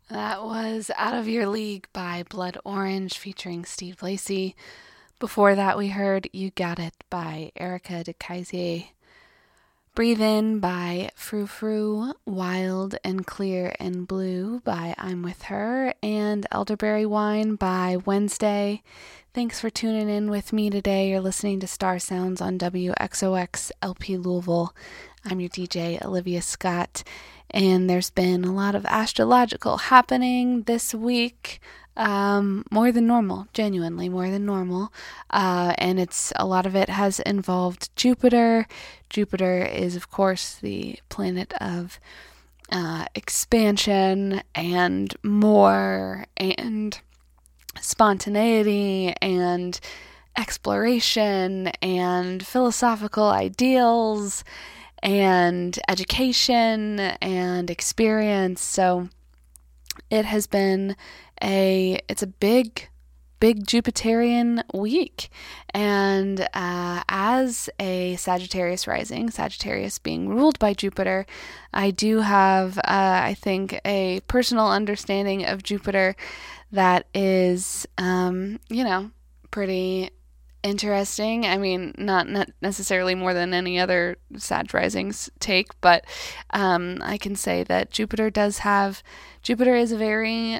That was Out of Your League by Blood Orange featuring Steve Lacy. Before that, we heard You Got It by Erica de Kaiser. Breathe In by Frou Frou, Wild and Clear and Blue by I'm With Her, and Elderberry Wine by Wednesday. Thanks for tuning in with me today. You're listening to Star Sounds on WXOX LP Louisville. I'm your DJ, Olivia Scott, and there's been a lot of astrological happening this week. More than normal, genuinely more than normal. And a lot of it has involved Jupiter. Jupiter is, of course, the planet of expansion and more and spontaneity and exploration and philosophical ideals and education and experience. So it has been it's a big Jupiterian week. And as a Sagittarius rising, Sagittarius being ruled by Jupiter, I do have, I think, a personal understanding of Jupiter that is, pretty interesting. I mean, not necessarily more than any other Sag risings take, but I can say that Jupiter is a very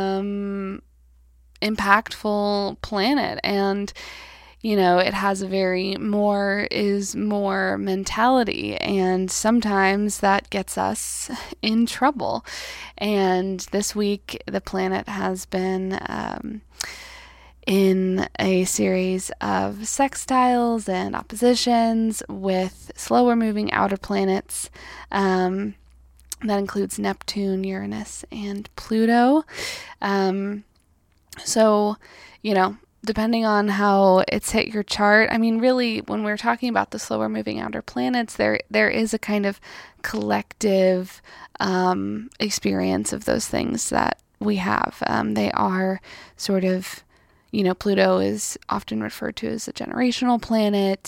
impactful planet, and it has a very more is more mentality, and sometimes that gets us in trouble. And this week, the planet has been in a series of sextiles and oppositions with slower moving outer planets. That includes Neptune, Uranus, and Pluto. So, depending on how it's hit your chart, I mean, really, when we're talking about the slower moving outer planets, there is a kind of collective experience of those things that we have. They are sort of, Pluto is often referred to as a generational planet.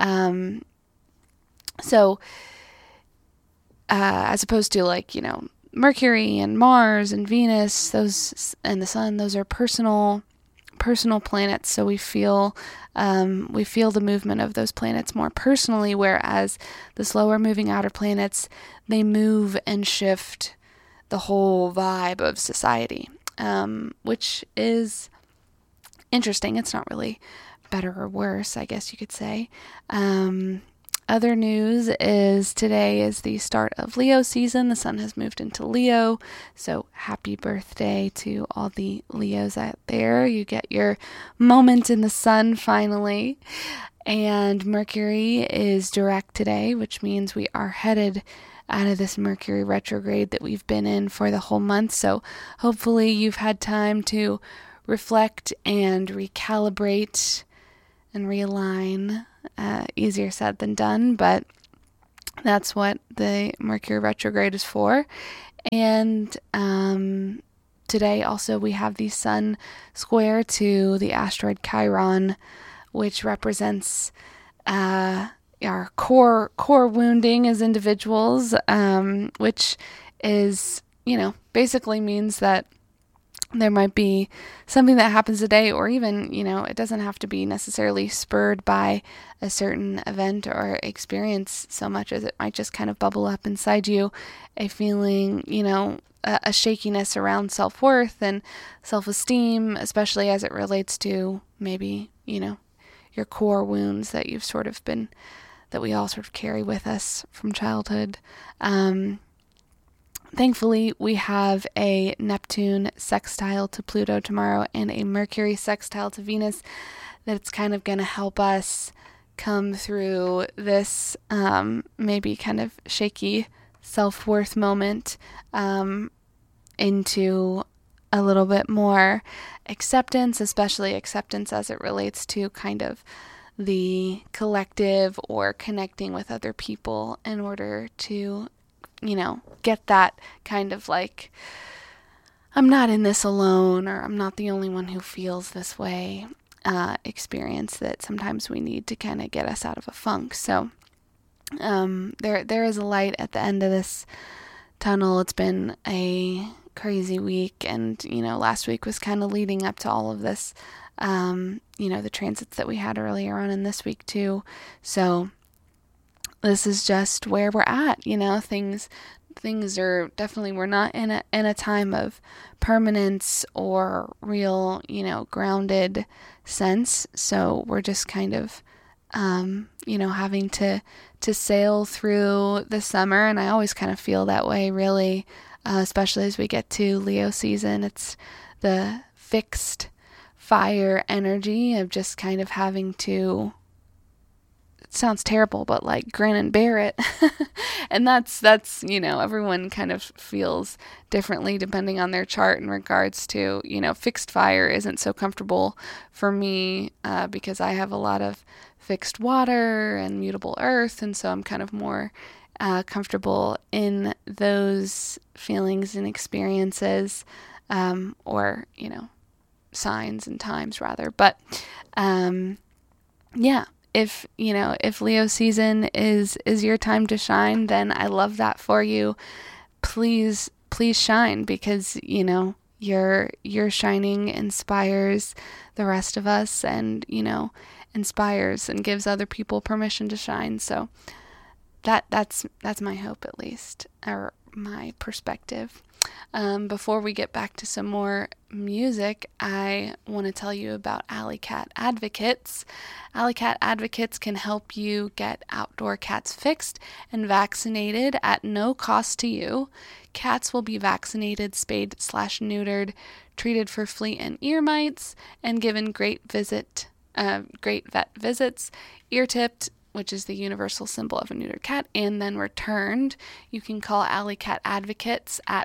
As opposed to Mercury and Mars and Venus, those and the Sun, those are personal planets. So we feel the movement of those planets more personally, whereas the slower moving outer planets, they move and shift the whole vibe of society, which is interesting. It's not really better or worse, I guess you could say. Other news is today is the start of Leo season. The sun has moved into Leo, so happy birthday to all the Leos out there. You get your moment in the sun finally. And Mercury is direct today, which means we are headed out of this Mercury retrograde that we've been in for the whole month. So hopefully you've had time to reflect and recalibrate and realign. Easier said than done, but that's what the Mercury retrograde is for. And today also we have the sun square to the asteroid Chiron, which represents our core wounding as individuals, which is, basically means that there might be something that happens today, or even, it doesn't have to be necessarily spurred by a certain event or experience so much as it might just kind of bubble up inside you, a feeling, a shakiness around self-worth and self-esteem, especially as it relates to maybe, your core wounds that that we all sort of carry with us from childhood. Thankfully, we have a Neptune sextile to Pluto tomorrow and a Mercury sextile to Venus that's kind of going to help us come through this maybe kind of shaky self-worth moment into a little bit more acceptance, especially acceptance as it relates to kind of the collective or connecting with other people in order to get that kind of I'm not in this alone, or I'm not the only one who feels this way experience that sometimes we need to kind of get us out of a funk. So there is a light at the end of this tunnel. It's been a crazy week, and, last week was kind of leading up to all of this, the transits that we had earlier on in this week too. So this is just where we're at, things are definitely, we're not in a time of permanence or real, grounded sense. So we're just kind of, having to sail through the summer. And I always kind of feel that way, really, especially as we get to Leo season. It's the fixed fire energy of just kind of having to, it sounds terrible, but like grin and bear it. And that's, everyone kind of feels differently depending on their chart in regards to, fixed fire isn't so comfortable for me, because I have a lot of fixed water and mutable earth. And so I'm kind of more comfortable in those feelings and experiences, or, signs and times rather. But, if Leo season is your time to shine, then I love that for you. Please shine, because, your shining inspires the rest of us, and, inspires and gives other people permission to shine. So that's my hope, at least, or my perspective. Before we get back to some more music, I want to tell you about Alley Cat Advocates. Alley Cat Advocates can help you get outdoor cats fixed and vaccinated at no cost to you. Cats will be vaccinated, spayed/neutered, treated for flea and ear mites, and given great vet visits, ear-tipped, which is the universal symbol of a neutered cat, and then returned. You can call Alley Cat Advocates at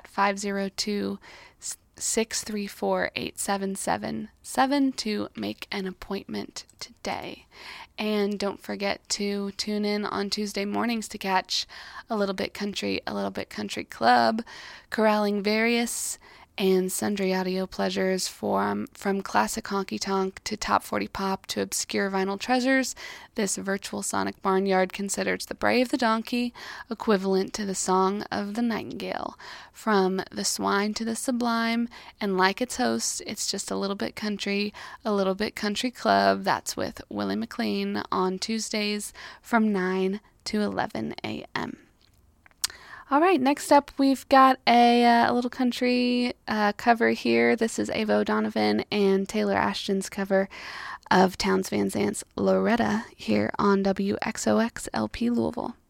502-634-8777 to make an appointment today. And don't forget to tune in on Tuesday mornings to catch A Little Bit Country Club, corralling various and sundry audio pleasures from classic honky-tonk to top 40 pop to obscure vinyl treasures. This virtual sonic barnyard considers the bray of the donkey equivalent to the song of the nightingale. From the swine to the sublime, and like its host, it's just a little bit country, A Little Bit Country Club. That's with Willie McLean on Tuesdays from 9 to 11 a.m. All right, next up we've got a little country cover here. This is Ava O'Donovan and Taylor Ashton's cover of Townes Van Zant's Loretta here on WXOX LP Louisville.